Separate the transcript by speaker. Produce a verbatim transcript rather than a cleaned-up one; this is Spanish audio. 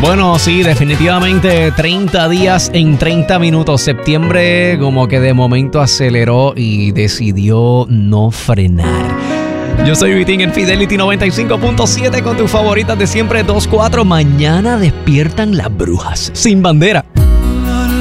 Speaker 1: Bueno, sí, definitivamente treinta días en treinta minutos. Septiembre como que de momento aceleró y decidió no frenar. Yo soy Vitín en Fidelity noventa y cinco punto siete con tus favoritas de siempre dos cuatro. Mañana despiertan las brujas sin bandera.